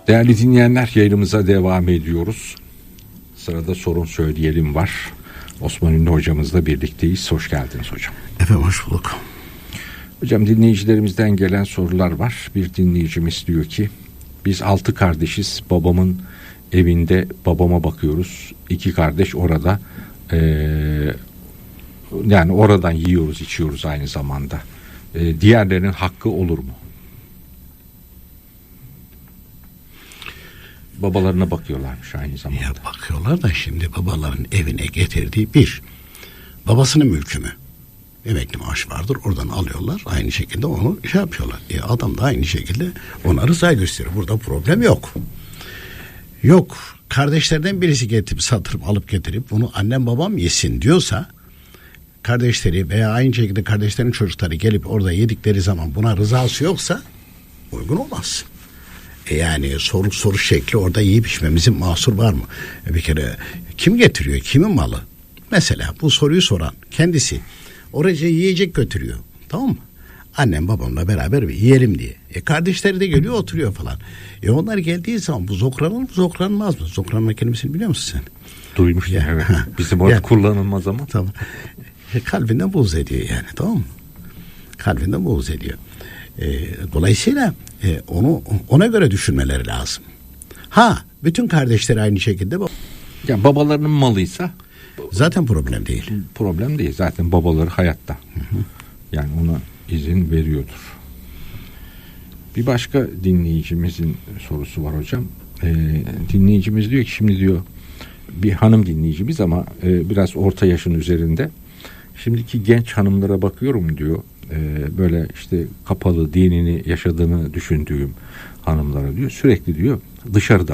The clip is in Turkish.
Değerli dinleyenler, yayınımıza devam ediyoruz. Sırada sorun söyleyelim var. Osman Ünlü hocamızla birlikteyiz. Hoş geldiniz hocam. Efendim hoş bulduk. Hocam, dinleyicilerimizden gelen sorular var. Bir dinleyicimiz diyor ki biz 6 kardeşiz. Babamın evinde babama bakıyoruz. 2 kardeş orada. Yani oradan yiyoruz, içiyoruz aynı zamanda. Diğerlerinin hakkı olur mu? Babalarına bakıyorlarmış aynı zamanda. Ya bakıyorlar da şimdi babaların evine getirdiği bir, babasının mülkü mü? Emekli maaşı vardır, oradan alıyorlar. Aynı şekilde onu şey yapıyorlar. Adam da aynı şekilde ona rıza gösteriyor. Burada problem yok. Yok, kardeşlerden birisi getirip satırıp alıp getirip bunu annem babam yesin diyorsa, kardeşleri veya aynı şekilde kardeşlerin çocukları gelip orada yedikleri zaman buna rızası yoksa uygun olmaz. Yani soru şekli, orada yiyip içmemizin mahsur var mı? Bir kere kim getiriyor, kimin malı? Mesela bu soruyu soran kendisi oraya yiyecek götürüyor, tamam mı? Annem babamla beraber bir yiyelim diye. Kardeşleri de geliyor, oturuyor falan. Onlar geldiği zaman bu zokranır mı, zokranmaz mı? Zokranma kelimesini biliyor musun sen? Duymuştum evet. Bizim orada kullanılmaz ama. Tamam. Kalbinden buğz ediyor yani, tamam mı? Kalbinden buğz ediyor. Dolayısıyla ona göre düşünmeleri lazım. Bütün kardeşleri aynı şekilde. Yani babalarının malıysa zaten problem değil. Problem değil. Zaten babaları hayatta. Hı. Yani ona izin veriyordur. Bir başka dinleyicimizin sorusu var hocam. Dinleyicimiz diyor ki şimdi diyor bir hanım dinleyicimiz ama biraz orta yaşın üzerinde. Şimdiki genç hanımlara bakıyorum diyor. Böyle işte kapalı dinini yaşadığını düşündüğüm hanımlara diyor sürekli diyor dışarıda